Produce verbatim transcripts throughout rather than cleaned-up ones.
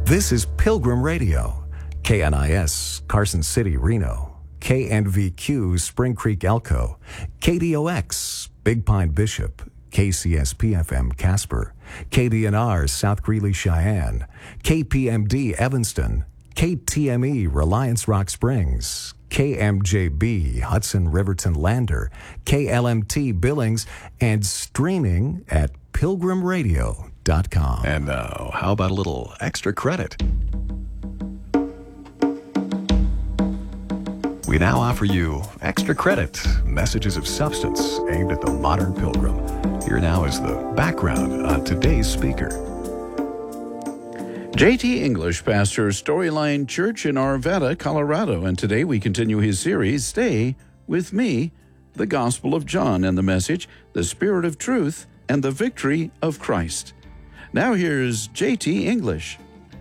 This is Pilgrim Radio, K N I S, Carson City, Reno, K N V Q, Spring Creek, Elko, K D O X, Big Pine, Bishop, K C S P F M, Casper, K D N R, South Greeley, Cheyenne, K P M D, Evanston, K T M E, Reliance Rock Springs, K M J B, Hudson Riverton Lander, K L M T Billings, and streaming at pilgrim radio dot com. And now, how about a little extra credit? We now offer you Extra Credit, messages of substance aimed at the modern pilgrim. Here now is the background on today's speaker. J T English pastors Storyline Church in Arvada, Colorado, and today we continue his series, Stay With Me, the Gospel of John, and the message, the Spirit of Truth and the Victory of Christ. Now here's J T English.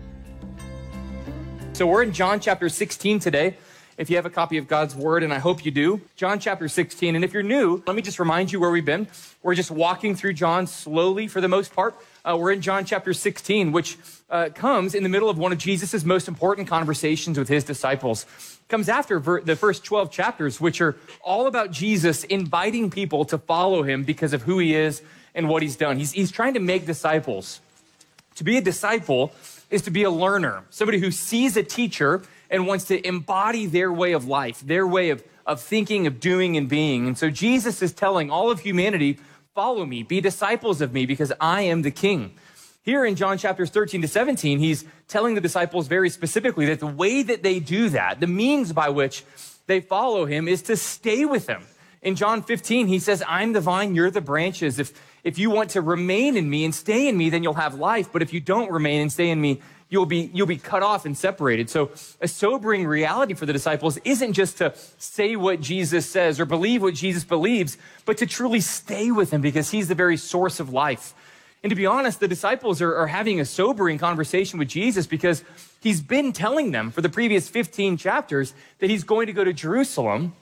So we're in John chapter sixteen today. If you have a copy of God's Word, and I hope you do, John chapter sixteen. And if you're new, let me just remind you where we've been. We're just walking through John slowly for the most part. Uh, we're in John chapter sixteen, which uh, comes in the middle of one of Jesus' most important conversations with his disciples. Comes after ver- the first twelve chapters, which are all about Jesus inviting people to follow him because of who he is and what he's done. He's, he's trying to make disciples. To be a disciple is to be a learner, somebody who sees a teacher and wants to embody their way of life, their way of, of thinking, of doing, and being. And so Jesus is telling all of humanity, follow me, be disciples of me, because I am the King. Here in John chapters thirteen to seventeen, he's telling the disciples very specifically that the way that they do that, the means by which they follow him, is to stay with him. In John fifteen, he says, I'm the vine, you're the branches. If, if you want to remain in me and stay in me, then you'll have life. But if you don't remain and stay in me, You'll be, you'll be cut off and separated. So a sobering reality for the disciples isn't just to say what Jesus says or believe what Jesus believes, but to truly stay with him because he's the very source of life. And to be honest, the disciples are, are having a sobering conversation with Jesus because he's been telling them for the previous fifteen chapters that he's going to go to Jerusalem,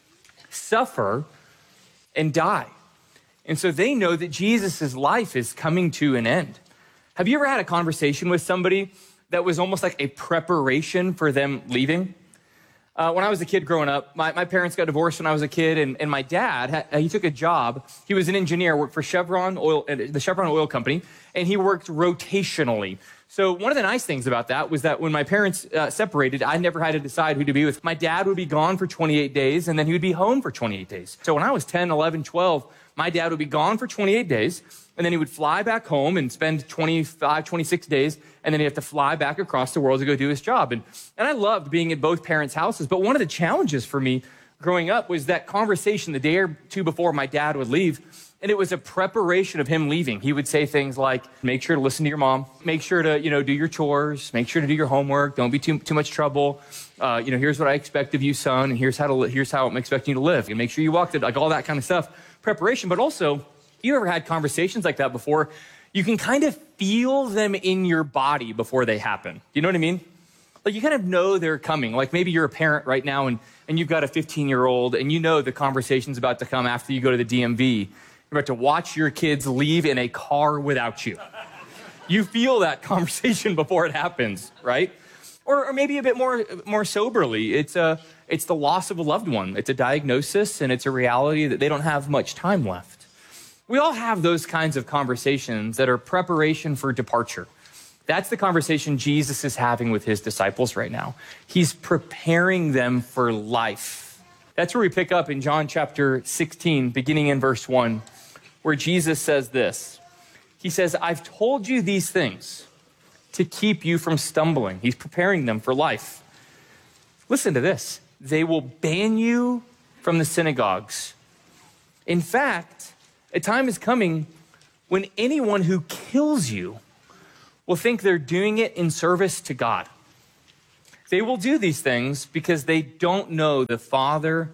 suffer, and die. And so they know that Jesus' life is coming to an end. Have you ever had a conversation with somebody that was almost like a preparation for them leaving? Uh, when I was a kid growing up, my, my parents got divorced when I was a kid, and, and my dad, had, he took a job. He was an engineer, worked for Chevron Oil, the Chevron Oil Company, and he worked rotationally. So one of the nice things about that was that when my parents uh, separated, I never had to decide who to be with. My dad would be gone for twenty-eight days, and then he would be home for twenty-eight days. So when I was ten, eleven, twelve, my dad would be gone for twenty-eight days, and then he would fly back home and spend twenty-five, twenty-six days, and then he'd have to fly back across the world to go do his job. And, and I loved being at both parents' houses, but one of the challenges for me growing up was that conversation the day or two before my dad would leave, and it was a preparation of him leaving. He would say things like, make sure to listen to your mom, make sure to, you know, do your chores, make sure to do your homework, don't be too, too much trouble. Uh, you know, here's what I expect of you, son, and here's how to, here's how I'm expecting you to live. And make sure you walk it, like all that kind of stuff. Preparation, but also, you ever had conversations like that before? You can kind of feel them in your body before they happen. You know what I mean? Like you kind of know they're coming. Like maybe you're a parent right now and, and you've got a fifteen-year-old and you know the conversation's about to come after you go to the D M V. You're about to watch your kids leave in a car without you. You feel that conversation before it happens, right? Or, or maybe a bit more, more soberly, it's, a, it's the loss of a loved one. It's a diagnosis and it's a reality that they don't have much time left. We all have those kinds of conversations that are preparation for departure. That's the conversation Jesus is having with his disciples right now. He's preparing them for life. That's where we pick up in John chapter sixteen, beginning in verse one, where Jesus says this. He says, I've told you these things to keep you from stumbling. He's preparing them for life. Listen to this. They will ban you from the synagogues. In fact, a time is coming when anyone who kills you will think they're doing it in service to God. They will do these things because they don't know the Father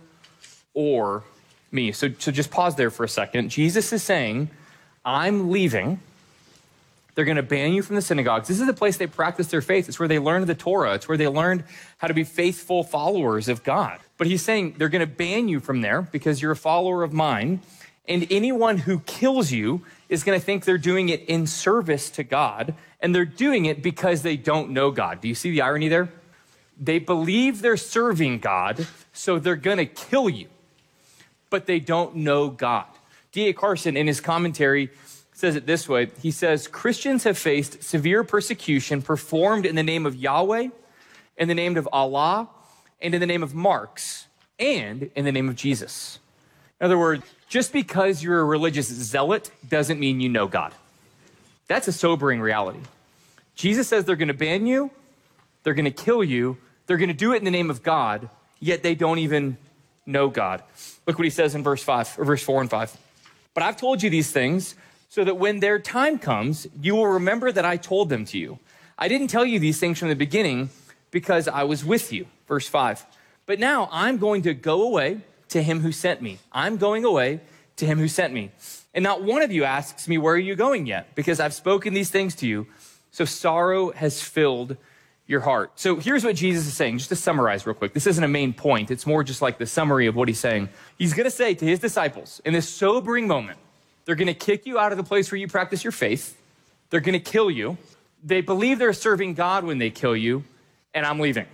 or me. So, so just pause there for a second. Jesus is saying, I'm leaving. They're going to ban you from the synagogues. This is the place they practice their faith. It's where they learned the Torah. It's where they learned how to be faithful followers of God. But he's saying they're going to ban you from there because you're a follower of mine. And anyone who kills you is going to think they're doing it in service to God, and they're doing it because they don't know God. Do you see the irony there? They believe they're serving God, so they're going to kill you, but they don't know God. D A Carson, in his commentary, says it this way. He says, Christians have faced severe persecution performed in the name of Yahweh, in the name of Allah, and in the name of Marx, and in the name of Jesus. In other words, just because you're a religious zealot doesn't mean you know God. That's a sobering reality. Jesus says they're going to ban you, they're going to kill you, they're going to do it in the name of God, yet they don't even know God. Look what he says in verse five, or verse four and five. But I've told you these things so that when their time comes, you will remember that I told them to you. I didn't tell you these things from the beginning because I was with you. Verse five. But now I'm going to go away to him who sent me. I'm going away to him who sent me. And not one of you asks me, where are you going yet? Because I've spoken these things to you. So sorrow has filled your heart. So here's what Jesus is saying, just to summarize real quick. This isn't a main point. It's more just like the summary of what he's saying. He's going to say to his disciples in this sobering moment, they're going to kick you out of the place where you practice your faith. They're going to kill you. They believe they're serving God when they kill you, and I'm leaving.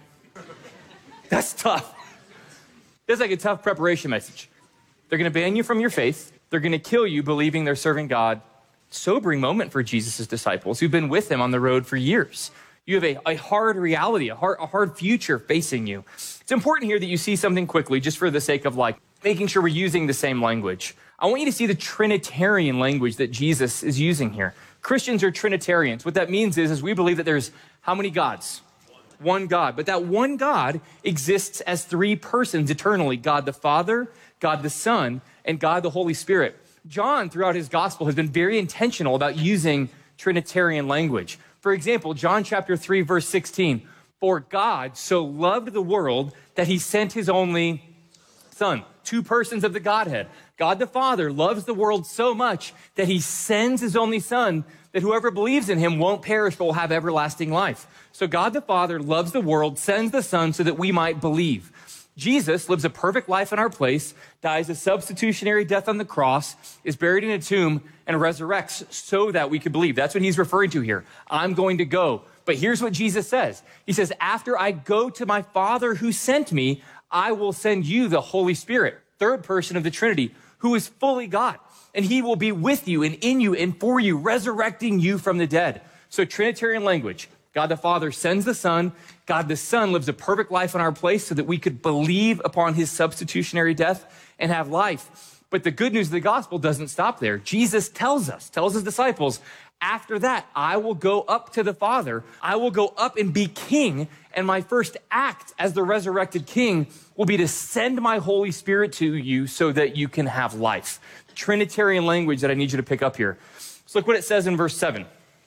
That's tough. That's like a tough preparation message. They're going to ban you from your faith. They're going to kill you believing they're serving God. Sobering moment for Jesus' disciples who've been with him on the road for years. You have a, a hard reality, a hard, a hard future facing you. It's important here that you see something quickly, just for the sake of like making sure we're using the same language. I want you to see the Trinitarian language that Jesus is using here. Christians are Trinitarians. What that means is, is we believe that there's how many gods? One God. But that one God exists as three persons eternally. God the Father, God the Son, and God the Holy Spirit. John, throughout his gospel, has been very intentional about using Trinitarian language. For example, John chapter three, verse sixteen, for God so loved the world that he sent his only Son. Two persons of the Godhead. God the Father loves the world so much that he sends his only Son, that whoever believes in him won't perish but will have everlasting life. So God the Father loves the world, sends the Son so that we might believe. Jesus lives a perfect life in our place, dies a substitutionary death on the cross, is buried in a tomb, and resurrects so that we could believe. That's what he's referring to here. I'm going to go. But here's what Jesus says. He says, after I go to my Father who sent me, I will send you the Holy Spirit, third person of the Trinity, who is fully God. And he will be with you and in you and for you, resurrecting you from the dead. So Trinitarian language. God the Father sends the Son. God the Son lives a perfect life in our place so that we could believe upon his substitutionary death and have life. But the good news of the gospel doesn't stop there. Jesus tells us, tells his disciples, after that, I will go up to the Father. I will go up and be king. And my first act as the resurrected king will be to send my Holy Spirit to you so that you can have life. Trinitarian language that I need you to pick up here. So look what it says in verse seven.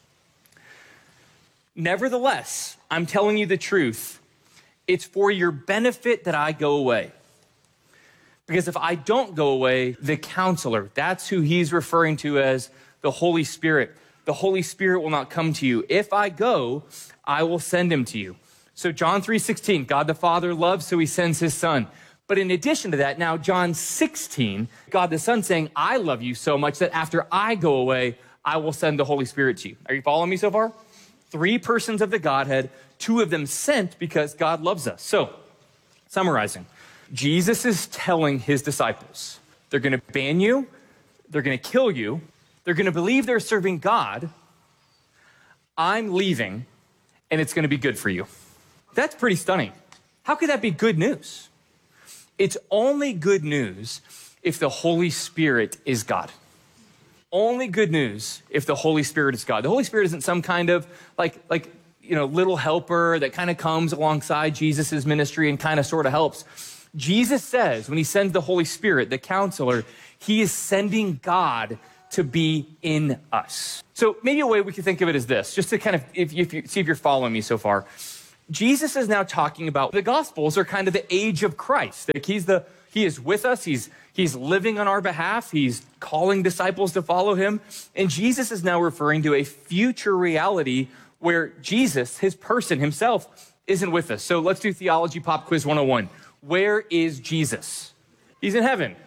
Nevertheless, I'm telling you the truth. It's for your benefit that I go away. Because if I don't go away, the counselor, that's who he's referring to as the Holy Spirit. The Holy Spirit will not come to you. If I go, I will send him to you. So John three sixteen, God the Father loves, so he sends his Son. But in addition to that, now John sixteen, God the Son saying, I love you so much that after I go away, I will send the Holy Spirit to you. Are you following me so far? Three persons of the Godhead, two of them sent because God loves us. So, summarizing, Jesus is telling his disciples, they're going to ban you, they're going to kill you, they're going to believe they're serving God, I'm leaving, and it's going to be good for you. That's pretty stunning. How could that be good news? It's only good news if the Holy Spirit is God. Only good news if the Holy Spirit is God. The Holy Spirit isn't some kind of like, like you know, little helper that kind of comes alongside Jesus's ministry and kind of sort of helps. Jesus says when he sends the Holy Spirit, the counselor, he is sending God to be in us. So maybe a way we could think of it is this, just to kind of if you, if you see if you're following me so far. Jesus is now talking about the Gospels are kind of the age of Christ. Like he's the he is with us. He's He's living on our behalf. He's calling disciples to follow him. And Jesus is now referring to a future reality where Jesus, his person himself, isn't with us. So let's do Theology Pop Quiz one oh one. Where is Jesus? He's in heaven.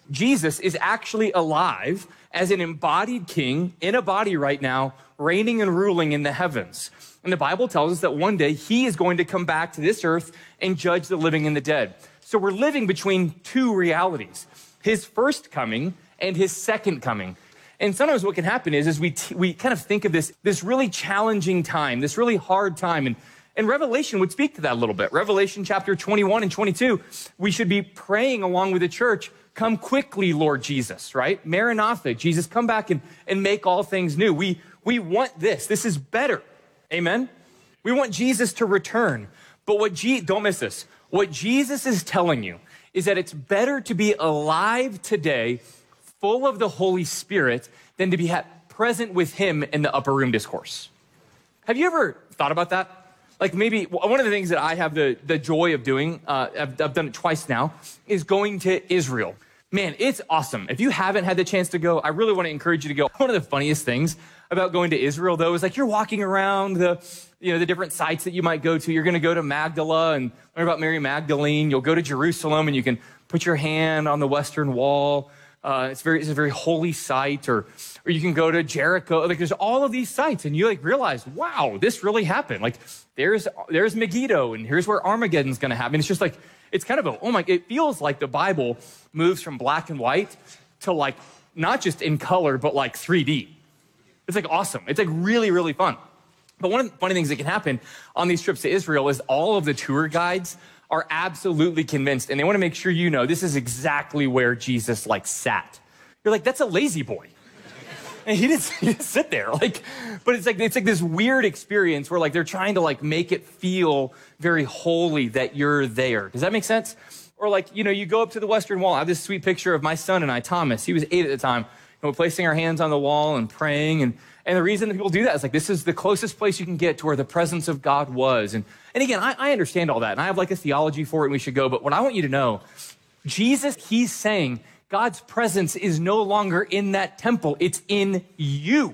Jesus is actually alive as an embodied king in a body right now, reigning and ruling in the heavens. And the Bible tells us that one day he is going to come back to this earth and judge the living and the dead. So we're living between two realities, his first coming and his second coming. And sometimes what can happen is, is we, t- we kind of think of this, this really challenging time, this really hard time. And, and Revelation would speak to that a little bit. Revelation chapter twenty-one and twenty-two, we should be praying along with the church, come quickly, Lord Jesus, right? Maranatha, Jesus, come back and, and make all things new. We, we want this. This is better. Amen? We want Jesus to return. But what, Je- don't miss this. What Jesus is telling you is that it's better to be alive today, full of the Holy Spirit, than to be ha- present with him in the upper room discourse. Have you ever thought about that? Like maybe one of the things that I have the, the joy of doing, uh, I've, I've done it twice now, is going to Israel. Man, it's awesome. If you haven't had the chance to go, I really want to encourage you to go. One of the funniest things about going to Israel, though, is like you're walking around the, you know, the different sites that you might go to. You're going to go to Magdala and learn about Mary Magdalene. You'll go to Jerusalem and you can put your hand on the Western Wall. Uh, it's very, it's a very holy site. Or, or you can go to Jericho. Like there's all of these sites, and you like realize, wow, this really happened. Like there's, there's Megiddo, and here's where Armageddon's going to happen. It's just like, it's kind of a, oh my, it feels like the Bible moves from black and white to like, not just in color, but like three D. It's like awesome. It's like really, really fun. But one of the funny things that can happen on these trips to Israel is all of the tour guides are absolutely convinced, and they want to make sure you know this is exactly where Jesus like sat. You're like, that's a lazy boy. And he didn't, he didn't sit there. Like, but it's like, it's like this weird experience where like they're trying to like make it feel very holy that you're there. Does that make sense? Or like, you know, you go up to the Western Wall. I have this sweet picture of my son and I, Thomas. He was eight at the time. And we're placing our hands on the wall and praying. And, and the reason that people do that is like, this is the closest place you can get to where the presence of God was. And, and again, I, I understand all that. And I have like a theology for it and we should go. But what I want you to know, Jesus, he's saying God's presence is no longer in that temple. It's in you.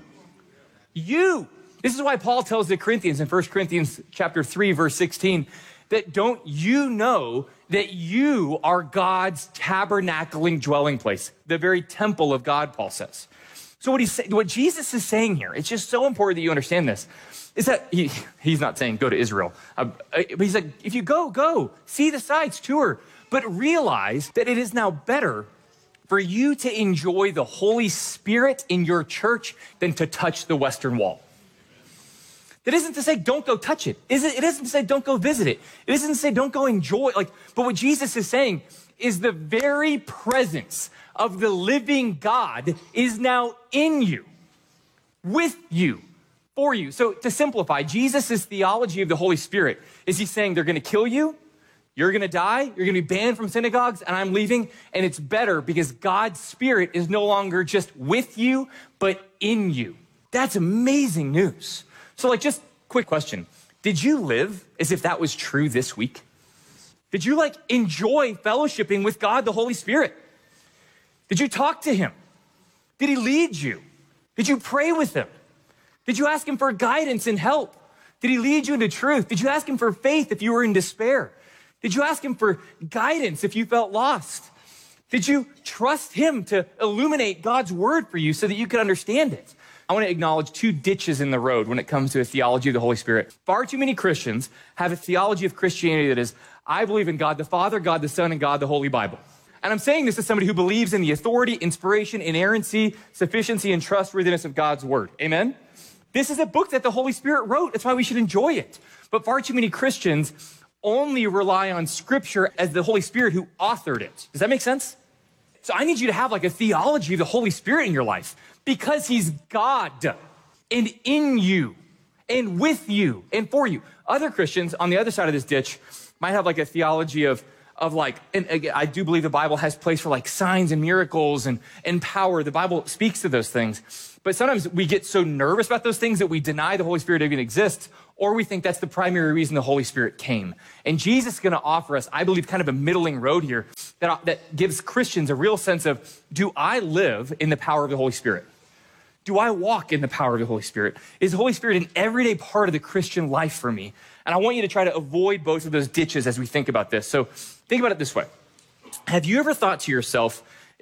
You. This is why Paul tells the Corinthians in First Corinthians chapter three, verse sixteen, that don't you know that you are God's tabernacling dwelling place, the very temple of God, Paul says. So what he's what Jesus is saying here, it's just so important that you understand this, is that he, he's not saying go to Israel. Uh, but he's like, if you go, go, see the sights, tour, but realize that it is now better for you to enjoy the Holy Spirit in your church than to touch the Western Wall. That isn't to say don't go touch it. It isn't to say don't go visit it. It isn't to say don't go enjoy. Like, but what Jesus is saying is the very presence of the living God is now in you, with you, for you. So to simplify, Jesus' theology of the Holy Spirit is he's saying they're going to kill you, you're going to die, you're going to be banned from synagogues, and I'm leaving, and it's better because God's Spirit is no longer just with you, but in you. That's amazing news. So like, just quick question. Did you live as if that was true this week? Did you like enjoy fellowshipping with God, the Holy Spirit? Did you talk to him? Did he lead you? Did you pray with him? Did you ask him for guidance and help? Did he lead you into truth? Did you ask him for faith if you were in despair? Did you ask him for guidance if you felt lost? Did you trust him to illuminate God's word for you so that you could understand it? I want to acknowledge two ditches in the road when it comes to a theology of the Holy Spirit. Far too many Christians have a theology of Christianity that is, I believe in God the Father, God the Son, and God the Holy Bible. And I'm saying this as somebody who believes in the authority, inspiration, inerrancy, sufficiency, and trustworthiness of God's word. Amen? This is a book that the Holy Spirit wrote. That's why we should enjoy it. But far too many Christians only rely on Scripture as the Holy Spirit who authored it. Does that make sense? So I need you to have like a theology of the Holy Spirit in your life because he's God and in you and with you and for you. Other Christians on the other side of this ditch might have like a theology of, of like, and again, I do believe the Bible has place for like signs and miracles and, and power. The Bible speaks to those things. But sometimes we get so nervous about those things that we deny the Holy Spirit even exists, or we think that's the primary reason the Holy Spirit came. And Jesus is going to offer us, I believe, kind of a middling road here that, that gives Christians a real sense of, do I live in the power of the Holy Spirit? Do I walk in the power of the Holy Spirit? Is the Holy Spirit an everyday part of the Christian life for me? And I want you to try to avoid both of those ditches as we think about this. So think about it this way. Have you ever thought to yourself,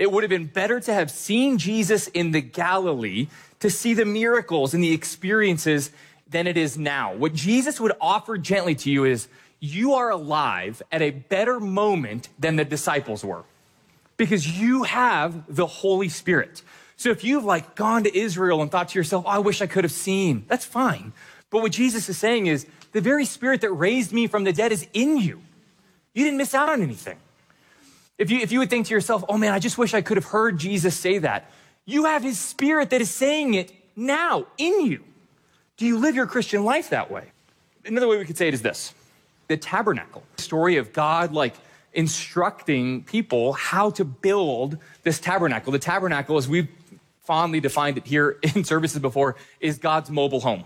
It would have been better to have seen Jesus in the Galilee to see the miracles and the experiences than it is now. What Jesus would offer gently to you is, you are alive at a better moment than the disciples were because you have the Holy Spirit. So if you've like gone to Israel and thought to yourself, oh, I wish I could have seen, that's fine. But what Jesus is saying is, the very Spirit that raised me from the dead is in you. You didn't miss out on anything. If you, if you would think to yourself, oh man, I just wish I could have heard Jesus say that. You have his Spirit that is saying it now in you. Do you live your Christian life that way? Another way we could say it is this. The tabernacle, the story of God like instructing people how to build this tabernacle. The tabernacle, as we've fondly defined it here in services before, is God's mobile home.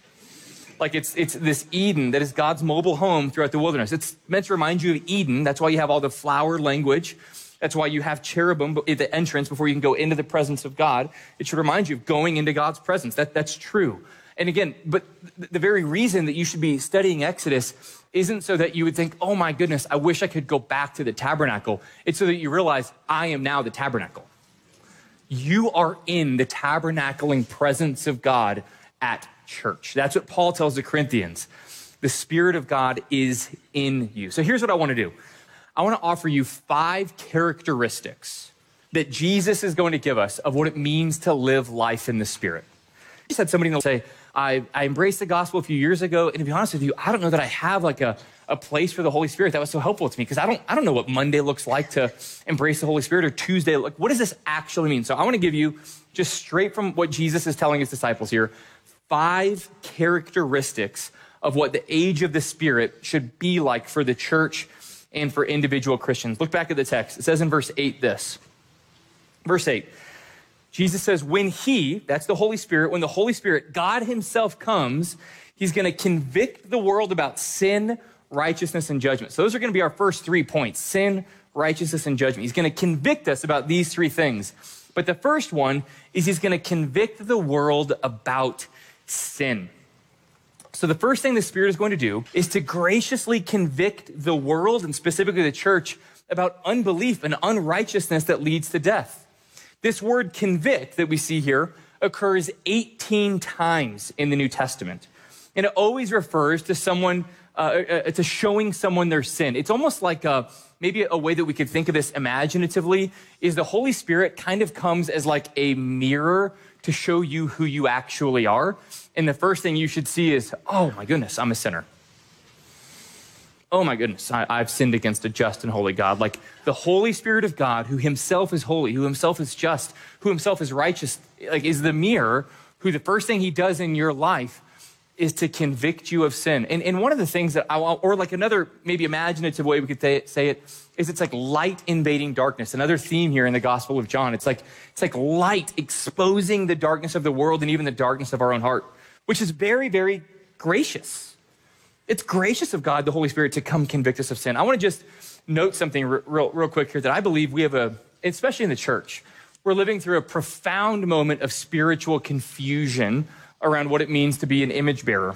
Like it's it's this Eden that is God's mobile home throughout the wilderness. It's meant to remind you of Eden. That's why you have all the flower language. That's why you have cherubim at the entrance before you can go into the presence of God. It should remind you of going into God's presence. That, that's true. And again, but the very reason that you should be studying Exodus isn't so that you would think, oh my goodness, I wish I could go back to the tabernacle. It's so that you realize, I am now the tabernacle. You are in the tabernacling presence of God at church. That's what Paul tells the Corinthians. The Spirit of God is in you. So here's what I want to do. I want to offer you five characteristics that Jesus is going to give us of what it means to live life in the Spirit. I just had somebody say, I, I embraced the gospel a few years ago, and to be honest with you, I don't know that I have like a, a place for the Holy Spirit that was so helpful to me, because I don't I don't know what Monday looks like to embrace the Holy Spirit, or Tuesday. Like, what does this actually mean? So I want to give you, just straight from what Jesus is telling his disciples here, five characteristics of what the age of the Spirit should be like for the church and for individual Christians. Look back at the text. It says in verse eight this. Verse eight. Jesus says, when he, that's the Holy Spirit, when the Holy Spirit, God himself comes, he's going to convict the world about sin, righteousness, and judgment. So those are going to be our first three points: sin, righteousness, and judgment. He's going to convict us about these three things. But the first one is he's going to convict the world about sin. So the first thing the Spirit is going to do is to graciously convict the world, and specifically the church, about unbelief and unrighteousness that leads to death. This word convict that we see here occurs eighteen times in the New Testament. And it always refers to someone, uh, uh, to showing someone their sin. It's almost like a, maybe a way that we could think of this imaginatively is the Holy Spirit kind of comes as like a mirror to show you who you actually are. And the first thing you should see is, oh my goodness, I'm a sinner. Oh my goodness, I, I've sinned against a just and holy God. Like the Holy Spirit of God, who himself is holy, who himself is just, who himself is righteous, like is the mirror, who the first thing he does in your life is to convict you of sin. And, and one of the things that I want, or like another maybe imaginative way we could say it, say it, is it's like light invading darkness. Another theme here in the Gospel of John. It's like, it's like light exposing the darkness of the world and even the darkness of our own heart, which is very, very gracious. It's gracious of God, the Holy Spirit, to come convict us of sin. I want to just note something real, real quick here that I believe we have a, especially in the church, we're living through a profound moment of spiritual confusion around what it means to be an image bearer.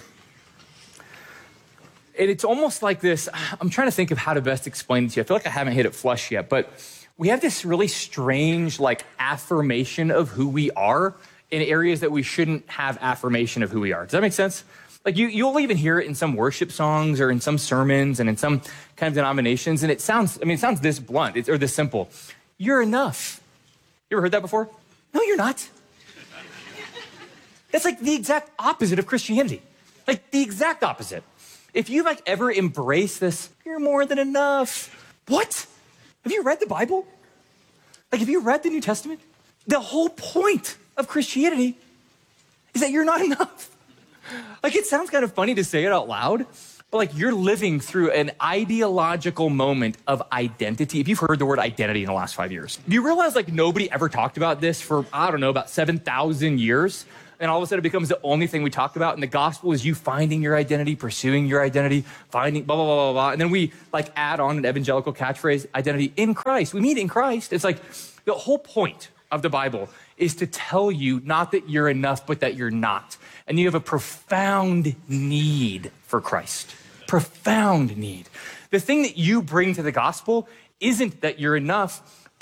And it's almost like this, I'm trying to think of how to best explain it to you. I feel like I haven't hit it flush yet, but we have this really strange like affirmation of who we are in areas that we shouldn't have affirmation of who we are. Does that make sense? Like you, you'll even hear it in some worship songs or in some sermons and in some kind of denominations. And it sounds, I mean, it sounds this blunt it's, or this simple. You're enough. You ever heard that before? No, you're not. That's like the exact opposite of Christianity. Like the exact opposite. If you like ever embrace this, you're more than enough. What? Have you read the Bible? Like, have you read the New Testament? The whole point of Christianity is that you're not enough. Like, it sounds kind of funny to say it out loud, but like you're living through an ideological moment of identity. If you've heard the word identity in the last five years, do you realize like nobody ever talked about this for, I don't know, about seven thousand years? And all of a sudden it becomes the only thing we talk about. And the gospel is you finding your identity, pursuing your identity, finding blah, blah, blah, blah, blah. And then we like add on an evangelical catchphrase, identity in Christ. We meet in Christ. It's like the whole point of the Bible is to tell you not that you're enough, but that you're not. And you have a profound need for Christ. Profound need. The thing that you bring to the gospel isn't that you're enough,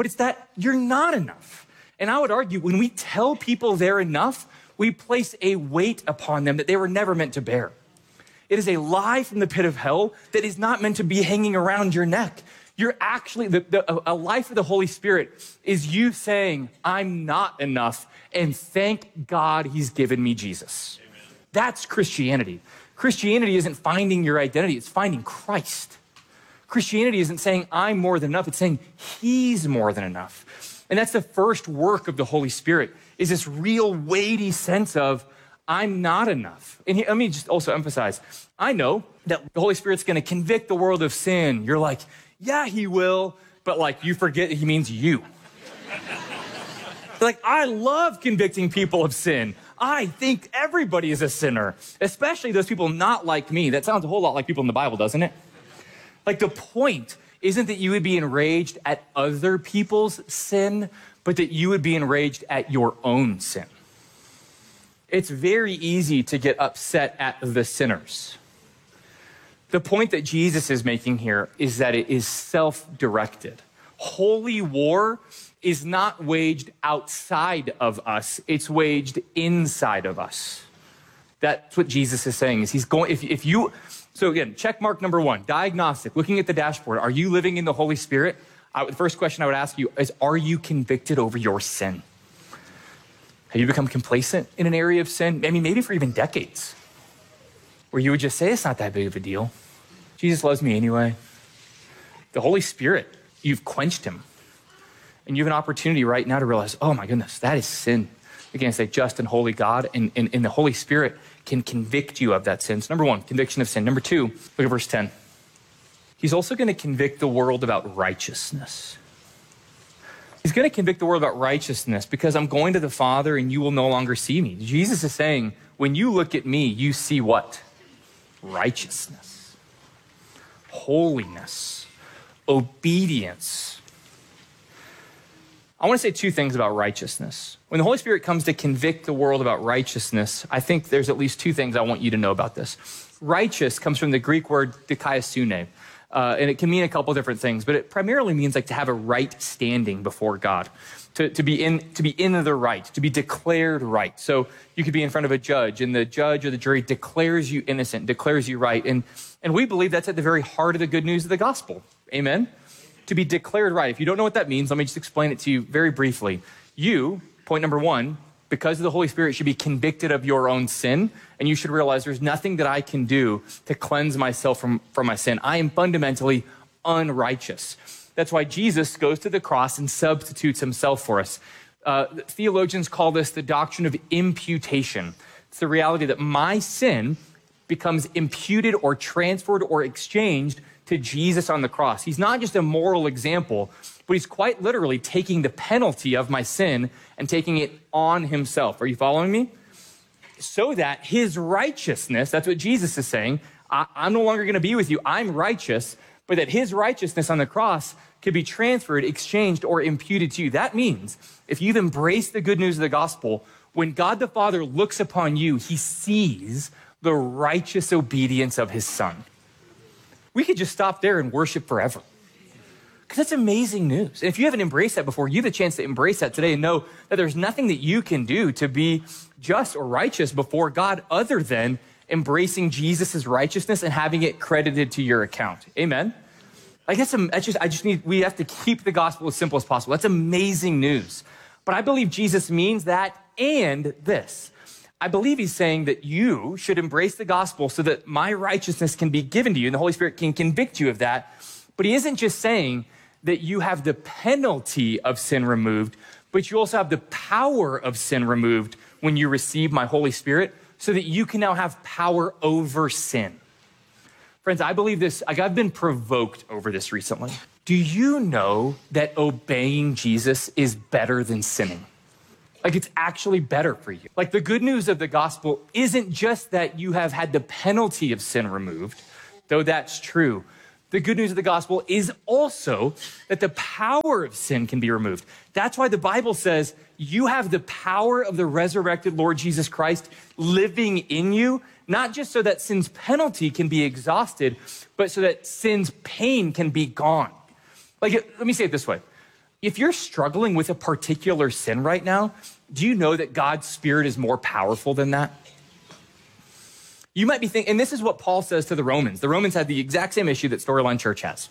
but it's that you're not enough. And I would argue when we tell people they're enough, we place a weight upon them that they were never meant to bear. It is a lie from the pit of hell that is not meant to be hanging around your neck. You're actually, the, the, a life of the Holy Spirit is you saying, I'm not enough, and thank God he's given me Jesus. Amen. That's Christianity. Christianity isn't finding your identity, it's finding Christ. Christianity isn't saying I'm more than enough, it's saying he's more than enough. And that's the first work of the Holy Spirit, is this real weighty sense of I'm not enough. And he, let me just also emphasize, I know that the Holy Spirit's gonna convict the world of sin. You're like, yeah, he will, but like you forget he means you. Like, I love convicting people of sin. I think everybody is a sinner, especially those people not like me. That sounds a whole lot like people in the Bible, doesn't it? Like, the point isn't that you would be enraged at other people's sin, but that you would be enraged at your own sin. It's very easy to get upset at the sinners. The point that Jesus is making here is that it is self-directed. Holy war is not waged outside of us, it's waged inside of us. That's what Jesus is saying, is he's going, if, if you, so again, check mark number one, diagnostic, looking at the dashboard. Are you living in the Holy Spirit? I, the first question I would ask you is, are you convicted over your sin? Have you become complacent in an area of sin? I mean, maybe for even decades, where you would just say, it's not that big of a deal. Jesus loves me anyway. The Holy Spirit, you've quenched him. And you have an opportunity right now to realize, oh my goodness, that is sin against a just and holy God. And, and, and the Holy Spirit can convict you of that sin. So number one, conviction of sin. Number two, look at verse ten. He's also going to convict the world about righteousness. He's going to convict the world about righteousness because I'm going to the Father and you will no longer see me. Jesus is saying, when you look at me, you see what? Righteousness, holiness, obedience. I want to say two things about righteousness. When the Holy Spirit comes to convict the world about righteousness, I think there's at least two things I want you to know about this. Righteous comes from the Greek word dikaiosune. Uh, and it can mean a couple different things, but it primarily means like to have a right standing before God, to, to be in to be in the right, to be declared right. So you could be in front of a judge, and the judge or the jury declares you innocent, declares you right, and and we believe that's at the very heart of the good news of the gospel. Amen. To be declared right. If you don't know what that means, let me just explain it to you very briefly. You, point number one, because of the Holy Spirit, should be convicted of your own sin. And you should realize there's nothing that I can do to cleanse myself from, from my sin. I am fundamentally unrighteous. That's why Jesus goes to the cross and substitutes himself for us. Uh, theologians call this the doctrine of imputation. It's the reality that my sin becomes imputed or transferred or exchanged to Jesus on the cross. He's not just a moral example, but he's quite literally taking the penalty of my sin and taking it on himself. Are you following me? So that his righteousness, that's what Jesus is saying, I, I'm no longer going to be with you, I'm righteous, but that his righteousness on the cross could be transferred, exchanged, or imputed to you. That means if you've embraced the good news of the gospel, when God the Father looks upon you, he sees the righteous obedience of his Son. We could just stop there and worship forever. Because that's amazing news. And if you haven't embraced that before, you have a chance to embrace that today and know that there's nothing that you can do to be just or righteous before God other than embracing Jesus' righteousness and having it credited to your account. Amen? I guess I'm, that's just, I just need, we have to keep the gospel as simple as possible. That's amazing news. But I believe Jesus means that and this. I believe he's saying that you should embrace the gospel so that my righteousness can be given to you and the Holy Spirit can convict you of that. But he isn't just saying that you have the penalty of sin removed, but you also have the power of sin removed when you receive my Holy Spirit so that you can now have power over sin. Friends, I believe this, like I've been provoked over this recently. Do you know that obeying Jesus is better than sinning? Like it's actually better for you. Like the good news of the gospel isn't just that you have had the penalty of sin removed, though that's true. The good news of the gospel is also that the power of sin can be removed. That's why the Bible says you have the power of the resurrected Lord Jesus Christ living in you, not just so that sin's penalty can be exhausted, but so that sin's pain can be gone. Like, let me say it this way. If you're struggling with a particular sin right now, do you know that God's Spirit is more powerful than that? You might be thinking, and this is what Paul says to the Romans. The Romans had the exact same issue that Storyline Church has.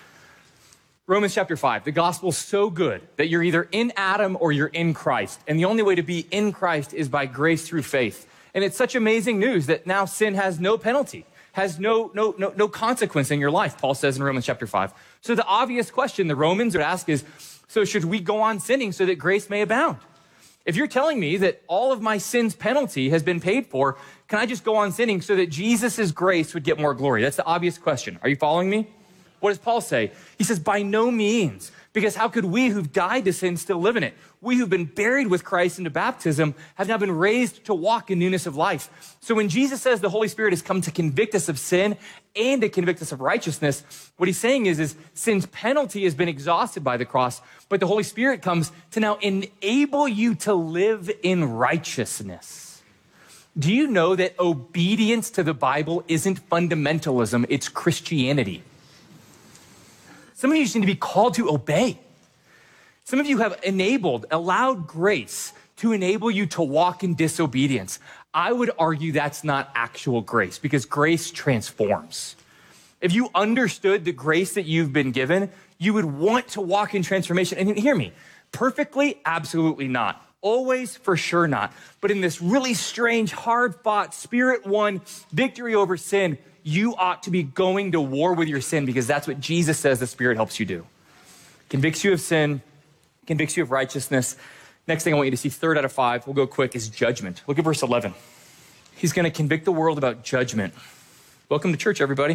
Romans chapter five, the gospel's so good that you're either in Adam or you're in Christ. And the only way to be in Christ is by grace through faith. And it's such amazing news that now sin has no penalty, has no, no, no, no consequence in your life, Paul says in Romans chapter five. So the obvious question the Romans would ask is, so should we go on sinning so that grace may abound? If you're telling me that all of my sin's penalty has been paid for, can I just go on sinning so that Jesus' grace would get more glory? That's the obvious question. Are you following me? What does Paul say? He says, by no means, because how could we who've died to sin still live in it? We who've been buried with Christ into baptism have now been raised to walk in newness of life. So when Jesus says the Holy Spirit has come to convict us of sin and to convict us of righteousness, what he's saying is, is sin's penalty has been exhausted by the cross, but the Holy Spirit comes to now enable you to live in righteousness. Do you know that obedience to the Bible isn't fundamentalism, it's Christianity? Some of you just need to be called to obey. Some of you have enabled, allowed grace to enable you to walk in disobedience. I would argue that's not actual grace, because grace transforms. If you understood the grace that you've been given, you would want to walk in transformation. And hear me, perfectly, absolutely not. Always, for sure not. But in this really strange, hard-fought, Spirit-won victory over sin, you ought to be going to war with your sin, because that's what Jesus says the Spirit helps you do. Convicts you of sin, convicts you of righteousness. Next thing I want you to see, third out of five, we'll go quick, is judgment. Look at verse eleven. He's going to convict the world about judgment. Welcome to church, everybody.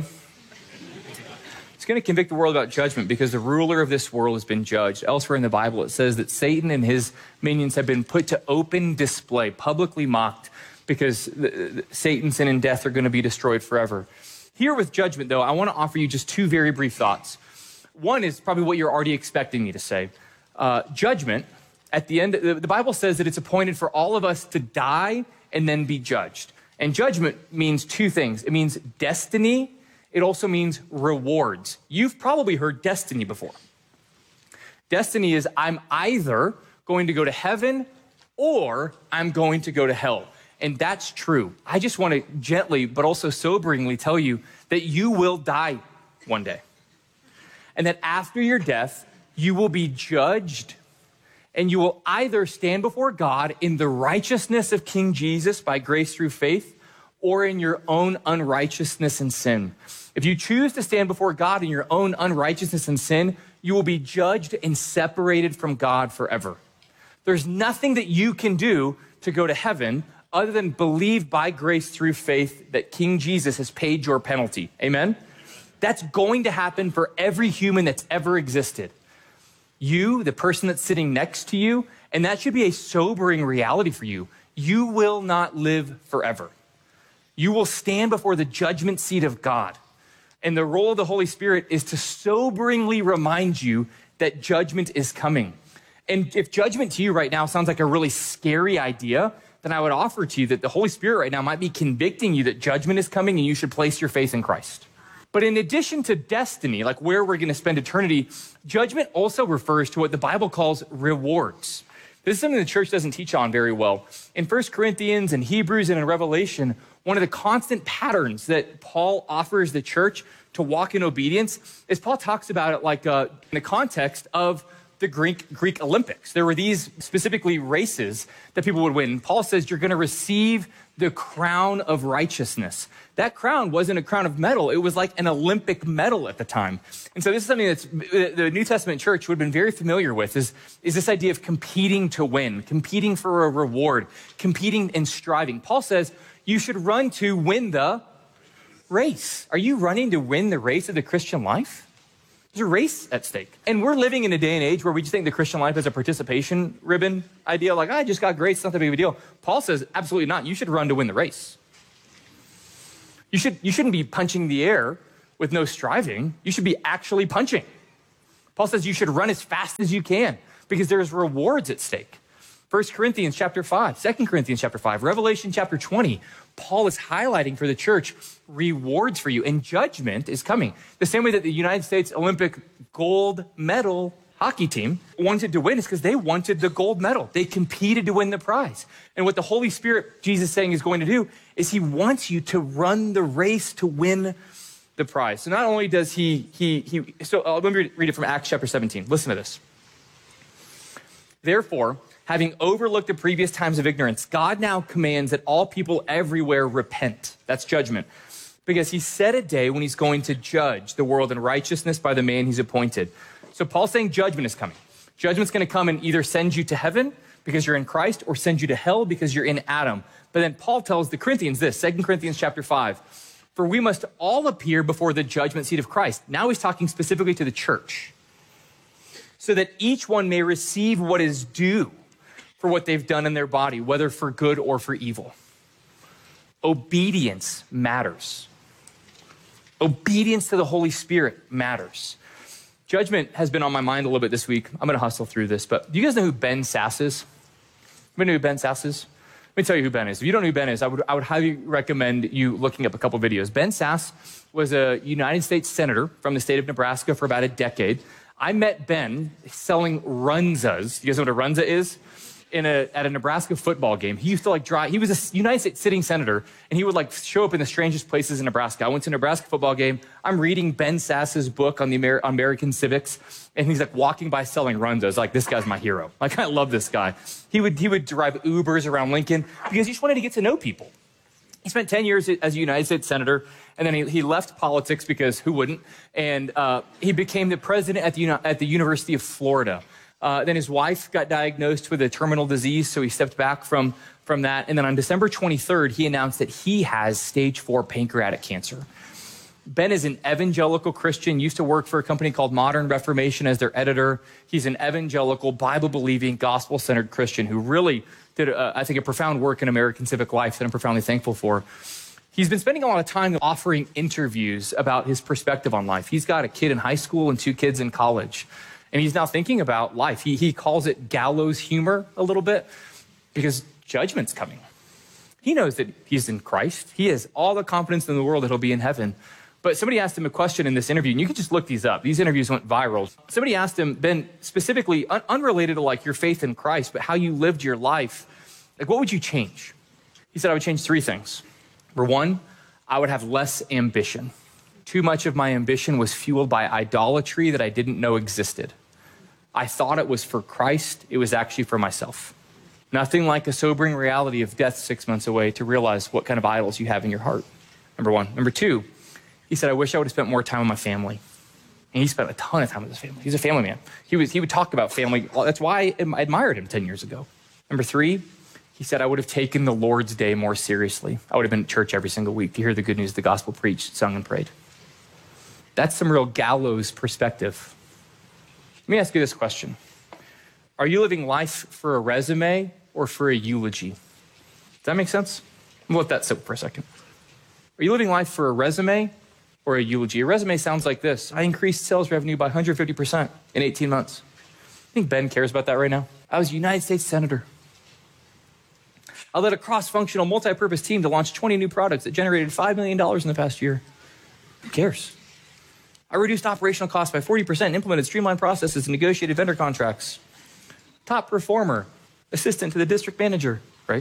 He's going to convict the world about judgment because the ruler of this world has been judged. Elsewhere in the Bible, it says that Satan and his minions have been put to open display, publicly mocked, because the, the, Satan, sin, and death are going to be destroyed forever. Here with judgment, though, I want to offer you just two very brief thoughts. One is probably what you're already expecting me to say. Uh, judgment, at the end, the, the Bible says that it's appointed for all of us to die and then be judged. And judgment means two things. It means destiny. It also means rewards. You've probably heard destiny before. Destiny is I'm either going to go to heaven or I'm going to go to hell. And that's true. I just want to gently, but also soberingly tell you that you will die one day. And that after your death, you will be judged, and you will either stand before God in the righteousness of King Jesus by grace through faith, or in your own unrighteousness and sin. If you choose to stand before God in your own unrighteousness and sin, you will be judged and separated from God forever. There's nothing that you can do to go to heaven other than believe by grace through faith that King Jesus has paid your penalty. Amen? That's going to happen for every human that's ever existed. You, the person that's sitting next to you, and that should be a sobering reality for you. You will not live forever. You will stand before the judgment seat of God. And the role of the Holy Spirit is to soberingly remind you that judgment is coming. And if judgment to you right now sounds like a really scary idea, then I would offer to you that the Holy Spirit right now might be convicting you that judgment is coming and you should place your faith in Christ. But in addition to destiny, like where we're going to spend eternity, judgment also refers to what the Bible calls rewards. This is something the church doesn't teach on very well. In First Corinthians and Hebrews and in Revelation, one of the constant patterns that Paul offers the church to walk in obedience is Paul talks about it like uh, in the context of the Greek, Greek Olympics. There were these specifically races that people would win. Paul says you're going to receive the crown of righteousness. That crown wasn't a crown of metal. It was like an Olympic medal at the time. And so this is something that's the New Testament church would have been very familiar with is, is this idea of competing to win, competing for a reward, competing and striving. Paul says you should run to win the race. Are you running to win the race of the Christian life? There's a race at stake. And we're living in a day and age where we just think the Christian life is a participation ribbon idea. Like, I just got grace, it's not that big of a deal. Paul says, absolutely not. You should run to win the race. You, should, you shouldn't be punching the air with no striving. You should be actually punching. Paul says you should run as fast as you can because there's rewards at stake. First Corinthians chapter five, Second Corinthians chapter five, Revelation chapter twenty. Paul is highlighting for the church rewards for you, and judgment is coming. The same way that the United States Olympic gold medal hockey team wanted to win is because they wanted the gold medal. They competed to win the prize. And what the Holy Spirit, Jesus is saying, is going to do is he wants you to run the race to win the prize. So not only does he, he, he so uh, let me read it from Acts chapter seventeen. Listen to this. Therefore, having overlooked the previous times of ignorance, God now commands that all people everywhere repent. That's judgment. Because he set a day when he's going to judge the world in righteousness by the man he's appointed. So Paul's saying judgment is coming. Judgment's going to come and either send you to heaven because you're in Christ or send you to hell because you're in Adam. But then Paul tells the Corinthians this, Second Corinthians chapter five, for we must all appear before the judgment seat of Christ. Now he's talking specifically to the church. So that each one may receive what is due for what they've done in their body, whether for good or for evil. Obedience matters. Obedience to the Holy Spirit matters. Judgment has been on my mind a little bit this week. I'm going to hustle through this, but do you guys know who Ben Sass is? Anybody know who Ben Sass is? Let me tell you who Ben is. If you don't know who Ben is, I would, I would highly recommend you looking up a couple videos. Ben Sass was a United States Senator from the state of Nebraska for about a decade. I met Ben selling runzas. You guys know what a runza is? In a, at a Nebraska football game. He used to like drive, he was a United States sitting senator, and he would like show up in the strangest places in Nebraska. I went to a Nebraska football game. I'm reading Ben Sass's book on the Amer- on American civics, and he's like walking by selling runzas. Like, this guy's my hero. Like, I love this guy. He would, he would drive Ubers around Lincoln because he just wanted to get to know people. He spent ten years as a United States Senator, and then he, he left politics because who wouldn't? And uh, he became the president at the, at the University of Florida. Uh, then his wife got diagnosed with a terminal disease, so he stepped back from, from that. And then on December twenty-third, he announced that he has stage four pancreatic cancer. Ben is an evangelical Christian, used to work for a company called Modern Reformation as their editor. He's an evangelical, Bible-believing, gospel-centered Christian who really did, uh, I think, a profound work in American civic life that I'm profoundly thankful for. He's been spending a lot of time offering interviews about his perspective on life. He's got a kid in high school and two kids in college. And he's now thinking about life. He, he calls it gallows humor a little bit because judgment's coming. He knows that he's in Christ. He has all the confidence in the world that he'll be in heaven. But somebody asked him a question in this interview, and you can just look these up. These interviews went viral. Somebody asked him, Ben, specifically un- unrelated to like your faith in Christ, but how you lived your life, like what would you change? He said, I would change three things. Number one, I would have less ambition. Too much of my ambition was fueled by idolatry that I didn't know existed. I thought it was for Christ. It was actually for myself. Nothing like a sobering reality of death six months away to realize what kind of idols you have in your heart. Number one. Number two, he said, I wish I would have spent more time with my family. And he spent a ton of time with his family. He's a family man. He was, he would talk about family. That's why I admired him ten years ago. Number three, he said, I would have taken the Lord's Day more seriously. I would have been at church every single week to hear the good news of the gospel preached, sung, and prayed. That's some real gallows perspective. Let me ask you this question. Are you living life for a resume or for a eulogy? Does that make sense? I'm gonna let that sit for a second. Are you living life for a resume or a eulogy? A resume sounds like this. I increased sales revenue by one hundred fifty percent in eighteen months. I think Ben cares about that right now. I was a United States Senator. I led a cross-functional, multi-purpose team to launch twenty new products that generated five million dollars in the past year. Who cares? I reduced operational costs by forty percent and implemented streamlined processes and negotiated vendor contracts. Top performer, assistant to the district manager, right?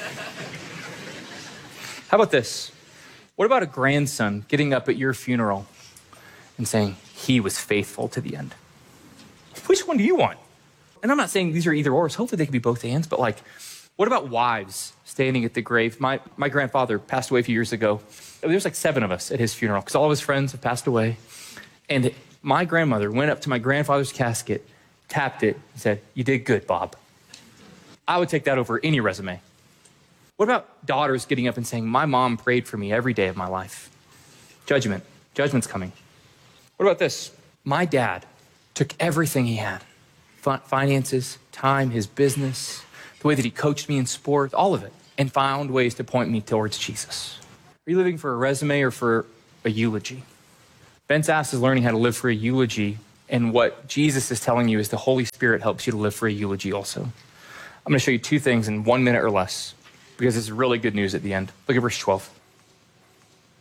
How about this? What about a grandson getting up at your funeral and saying, he was faithful to the end? Which one do you want? And I'm not saying these are either ors. Hopefully they can be both ands, but like, what about wives standing at the grave? My, my grandfather passed away a few years ago. There's like seven of us at his funeral because all of his friends have passed away. And my grandmother went up to my grandfather's casket, tapped it, and said, you did good, Bob. I would take that over any resume. What about daughters getting up and saying, my mom prayed for me every day of my life? Judgment. Judgment's coming. What about this? My dad took everything he had, finances, time, his business, the way that he coached me in sport, all of it, and found ways to point me towards Jesus. Are you living for a resume or for a eulogy? Ben Sass is learning how to live for a eulogy, and what Jesus is telling you is the Holy Spirit helps you to live for a eulogy also. I'm going to show you two things in one minute or less, because it's really good news at the end. Look at verse twelve.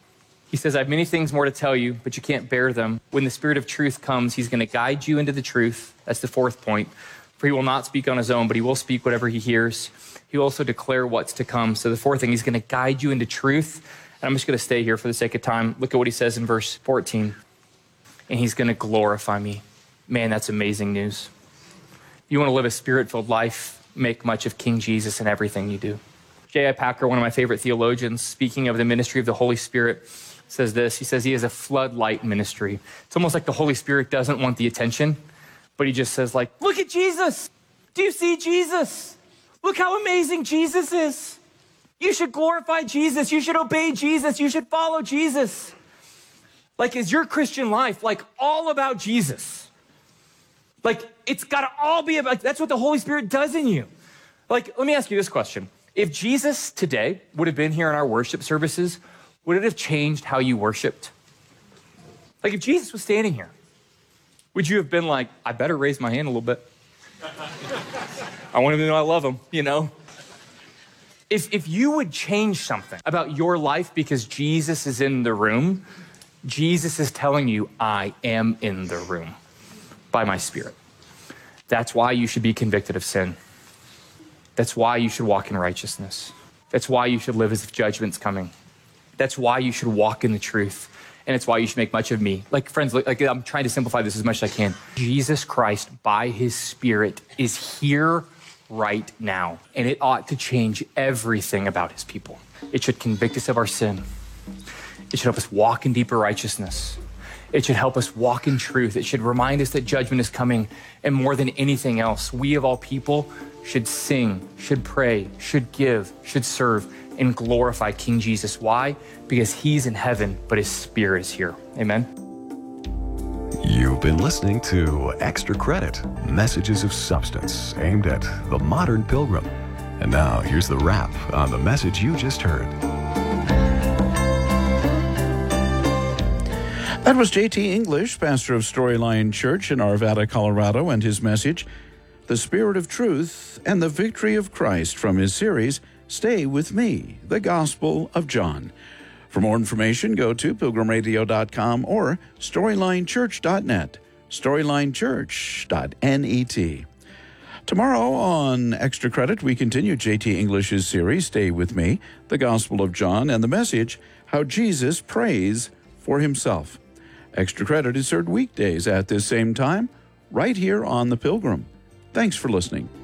He says, I have many things more to tell you, but you can't bear them. When the Spirit of truth comes, he's going to guide you into the truth. That's the fourth point. For he will not speak on his own, but he will speak whatever he hears. He will also declare what's to come. So the fourth thing, he's going to guide you into truth. And I'm just going to stay here for the sake of time. Look at what he says in verse fourteen. And he's going to glorify me. Man, that's amazing news. You want to live a Spirit-filled life, make much of King Jesus in everything you do. J I Packer, one of my favorite theologians, speaking of the ministry of the Holy Spirit, says this. He says he has a floodlight ministry. It's almost like the Holy Spirit doesn't want the attention, but he just says, like, look at Jesus. Do you see Jesus? Look how amazing Jesus is. You should glorify Jesus. You should obey Jesus. You should follow Jesus. Like, is your Christian life like all about Jesus? Like, it's got to all be about, that's what the Holy Spirit does in you. Like, let me ask you this question. If Jesus today would have been here in our worship services, would it have changed how you worshiped? Like, if Jesus was standing here, would you have been like, I better raise my hand a little bit? I want him to know I love him, you know? If, if you would change something about your life because Jesus is in the room, Jesus is telling you, I am in the room by my Spirit. That's why you should be convicted of sin. That's why you should walk in righteousness. That's why you should live as if judgment's coming. That's why you should walk in the truth. And it's why you should make much of me. Like, friends, like, I'm trying to simplify this as much as I can. Jesus Christ, by his Spirit, is here right now. And it ought to change everything about his people. It should convict us of our sin. It should help us walk in deeper righteousness. It should help us walk in truth. It should remind us that judgment is coming. And more than anything else, we of all people should sing, should pray, should give, should serve, and glorify King Jesus. Why? Because he's in heaven, but his Spirit is here. Amen. You've been listening to Extra Credit, Messages of Substance, aimed at the modern pilgrim. And now here's the wrap on the message you just heard. That was J T English, pastor of Storyline Church in Arvada, Colorado, and his message, The Spirit of Truth and the Victory of Christ, from his series, Stay With Me, The Gospel of John. For more information, go to pilgrim radio dot com or storyline church dot net, storyline church dot net. Tomorrow on Extra Credit, we continue J T English's series, Stay With Me, The Gospel of John, and the message, How Jesus Prays for Himself. Extra Credit is heard weekdays at this same time, right here on The Pilgrim. Thanks for listening.